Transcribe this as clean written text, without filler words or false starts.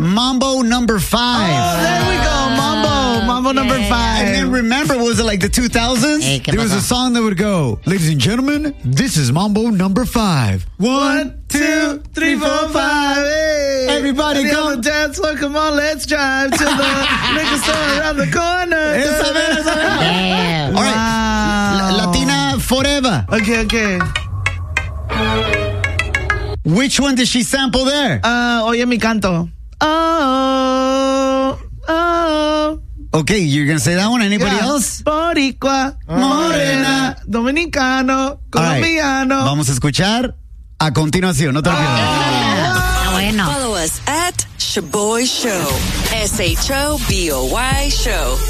Mambo number 5. Oh, there we go. Mambo number 5. And then remember, was it like the 2000s? Hey, there was a song that would go, ladies and gentlemen, this is Mambo number 5. 1, 2, 3, 4, 5. Hey. Everybody come on the dance floor. Come on, let's drive to the liquor store around the corner. Damn. All right. Latina forever. Okay. Which one did she sample there? Oye mi canto. Oh. Okay, you're going to say that one? Anybody else? Boricua, morena, dominicano, colombiano. Right. Vamos a escuchar a continuación. No te olvides. Bueno. Follow us at Shaboy Show. SHOBOY Show.